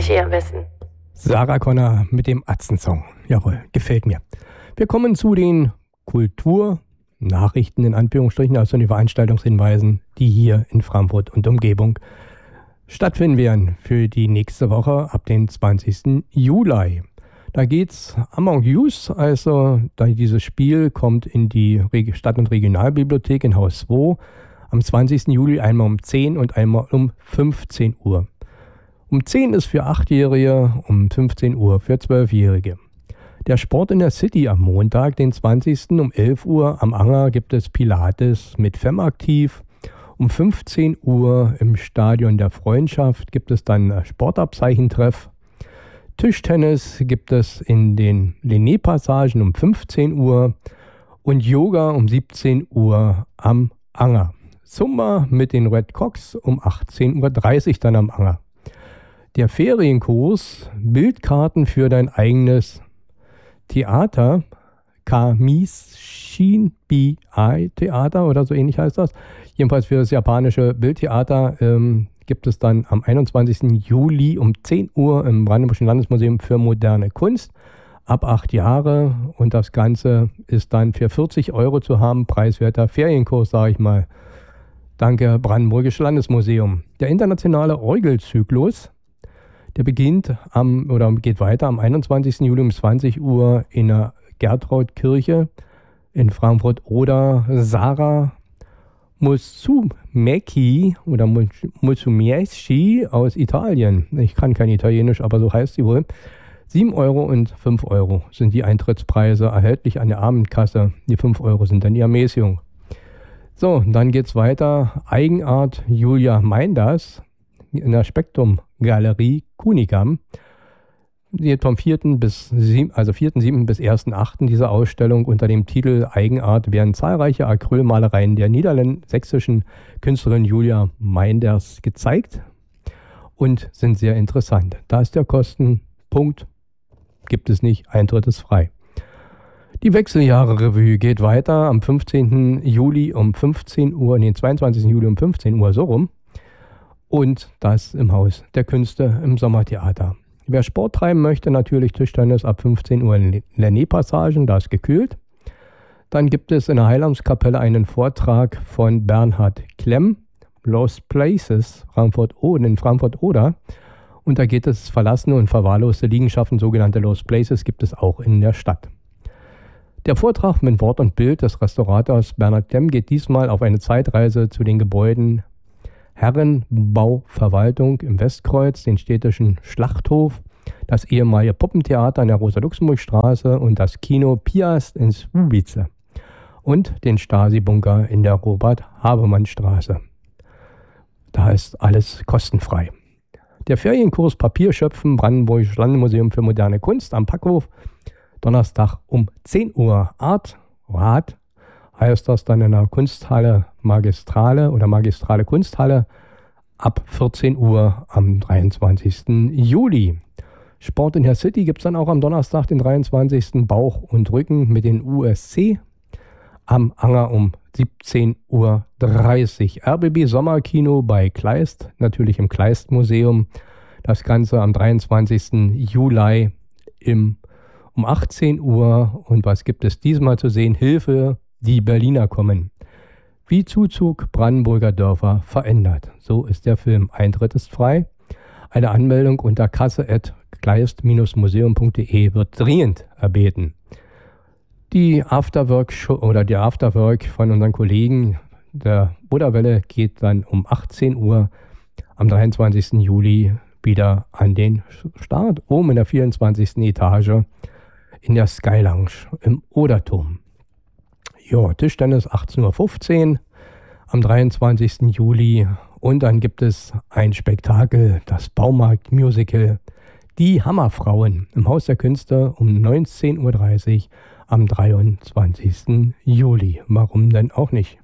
nicht eher wissen? Sarah Connor mit dem Atzen-Song. Jawohl, gefällt mir. Wir kommen zu den Kulturnachrichten in Anführungsstrichen, also den Veranstaltungshinweisen, die hier in Frankfurt und Umgebung stattfinden werden für die nächste Woche ab dem 20. Juli. Da geht's Among Us, also dieses Spiel kommt in die Stadt- und Regionalbibliothek in Haus 2 am 20. Juli einmal um 10 und einmal um 15 Uhr. Um 10 ist für 8-Jährige, um 15 Uhr für 12-Jährige. Der Sport in der City am Montag, den 20. um 11 Uhr am Anger gibt es Pilates mit Femaktiv. Um 15 Uhr im Stadion der Freundschaft gibt es dann Sportabzeichentreff. Tischtennis gibt es in den Linné-Passagen um 15 Uhr und Yoga um 17 Uhr am Anger. Zumba mit den Red Cox um 18.30 Uhr dann am Anger. Der Ferienkurs Bildkarten für dein eigenes Theater, Kamishinbi-Theater oder so ähnlich heißt das. Jedenfalls für das japanische Bildtheater gibt es dann am 21. Juli um 10 Uhr im Brandenburgischen Landesmuseum für moderne Kunst ab 8 Jahre. Und das Ganze ist dann für 40 Euro zu haben, preiswerter Ferienkurs, sage ich mal. Danke, Brandenburgische Landesmuseum. Der internationale Orgelzyklus, der geht weiter am 21. Juli um 20 Uhr in der Gertrautkirche in Frankfurt-Oder. Sarah Musumeci oder Musumeci aus Italien. Ich kann kein Italienisch, aber so heißt sie wohl. 7 Euro und 5 Euro sind die Eintrittspreise erhältlich an der Abendkasse. Die 5 Euro sind dann die Ermäßigung. So, dann geht's weiter. Eigenart Julia Meinders in der Spektrum Galerie Kunikam. Sie geht vom 4.7. bis 1.8. diese Ausstellung unter dem Titel Eigenart werden zahlreiche Acrylmalereien der niedersächsischen Künstlerin Julia Meinders gezeigt und sind sehr interessant. Da ist der Kostenpunkt, gibt es nicht, Eintritt ist frei. Die Wechseljahre-Revue geht weiter am 15. Juli um 15 Uhr, den 22. Juli um 15 Uhr so rum und das im Haus der Künste im Sommertheater. Wer Sport treiben möchte, natürlich Tischtennis ab 15 Uhr in Linné-Passagen, da ist gekühlt. Dann gibt es in der Heilandskapelle einen Vortrag von Bernhard Klemm, Lost Places, in Frankfurt-Oder. Und da geht es verlassene und verwahrloste Liegenschaften, sogenannte Lost Places, gibt es auch in der Stadt. Der Vortrag mit Wort und Bild des Restaurators Bernhard Klemm geht diesmal auf eine Zeitreise zu den Gebäuden Herrenbauverwaltung im Westkreuz, den städtischen Schlachthof, das ehemalige Puppentheater in der Rosa-Luxemburg-Straße und das Kino Piast in Słubice und den Stasi-Bunker in der Robert-Habemann-Straße. Da ist alles kostenfrei. Der Ferienkurs Papierschöpfen, Brandenburgisches Landesmuseum für moderne Kunst am Packhof, Donnerstag um 10 Uhr. Rat heißt das dann in der Kunsthalle Magistrale Kunsthalle ab 14 Uhr am 23. Juli. Sport in der City gibt es dann auch am Donnerstag, den 23. Bauch und Rücken mit den USC am Anger um 17.30 Uhr. RBB Sommerkino bei Kleist, natürlich im Kleist-Museum. Das Ganze am 23. Juli um 18 Uhr. Und was gibt es diesmal zu sehen? Hilfe, die Berliner kommen. Wie Zuzug Brandenburger Dörfer verändert. So ist der Film. Eintritt ist frei. Eine Anmeldung unter kasse@kleist-museum.de wird dringend erbeten. Die Afterwork von unseren Kollegen der Buddha-Welle geht dann um 18 Uhr am 23. Juli wieder an den Start. Oben in der 24. Etage in der Sky Lounge im Oderturm. Ja, Tischtennis 18.15 Uhr am 23. Juli. Und dann gibt es ein Spektakel, das Baumarkt-Musical Die Hammerfrauen im Haus der Künste um 19.30 Uhr am 23. Juli. Warum denn auch nicht?